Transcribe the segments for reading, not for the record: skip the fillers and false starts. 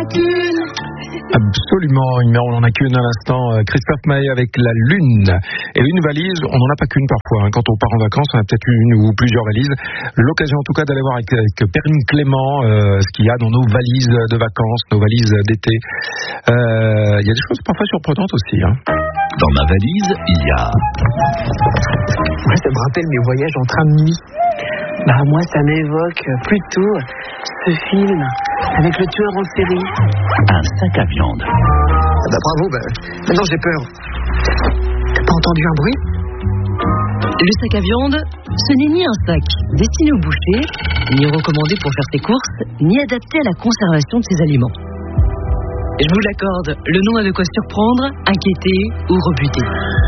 qu'une. Absolument, on n'en a qu'une à l'instant. Christophe Maé avec la Lune. Et une valise, on n'en a pas qu'une parfois. Quand on part en vacances, on a peut-être une ou plusieurs valises. L'occasion en tout cas d'aller voir avec Perrine Clément ce qu'il y a dans nos valises de vacances, nos valises d'été. Il y a des choses parfois surprenantes aussi. Dans ma valise, il y a... Moi, ça me rappelle mes voyages en train de nuit. Moi, ça m'évoque plutôt ce film avec le tueur en série. Un sac à viande. Bravo, maintenant j'ai peur. T'as pas entendu un bruit ? Le sac à viande, ce n'est ni un sac destiné au boucher, ni recommandé pour faire ses courses, ni adapté à la conservation de ses aliments. Je vous l'accorde, le nom a de quoi surprendre, inquiéter ou rebuter.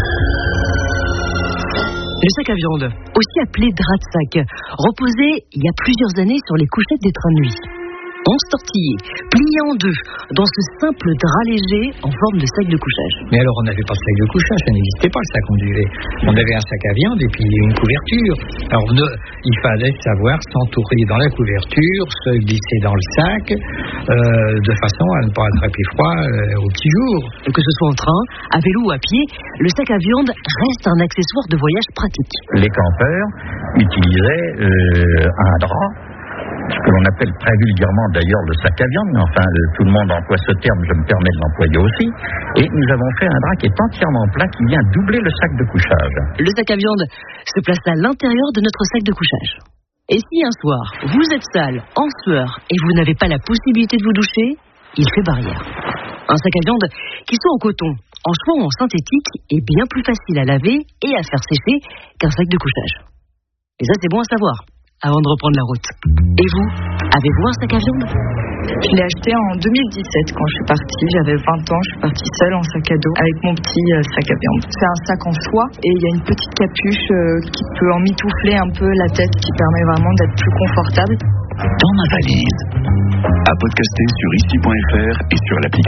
Le sac à viande, aussi appelé drap de sac, reposait il y a plusieurs années sur les couchettes des trains de nuit. 11 tortillés, pliés en deux, dans ce simple drap léger en forme de sac de couchage. Mais alors on n'avait pas de sac de couchage, ça n'existait pas le sac ondulé. On avait un sac à viande et puis une couverture. Alors il fallait savoir s'entourer dans la couverture, se glisser dans le sac, de façon à ne pas attraper froid au petit jour. Que ce soit en train, à vélo ou à pied, le sac à viande reste un accessoire de voyage pratique. Les campeurs utilisaient un drap, ce que l'on appelle très vulgairement d'ailleurs le sac à viande, mais enfin tout le monde emploie ce terme, je me permets de l'employer aussi, et nous avons fait un drap qui est entièrement plat, qui vient doubler le sac de couchage. Le sac à viande se place à l'intérieur de notre sac de couchage. Et si un soir, vous êtes sale, en sueur, et vous n'avez pas la possibilité de vous doucher, il fait barrière. Un sac à viande qui soit en coton, en soie ou en synthétique, est bien plus facile à laver et à faire sécher qu'un sac de couchage. Et ça, c'est bon à savoir, avant de reprendre la route. Et vous, avez-vous un sac à viande ? Je l'ai acheté en 2017 quand je suis partie. J'avais 20 ans, je suis partie seule en sac à dos avec mon petit sac à viande. C'est un sac en soie et il y a une petite capuche qui peut emmitoufler un peu la tête, qui permet vraiment d'être plus confortable. Dans ma valise. À podcaster sur ici.fr et sur l'application.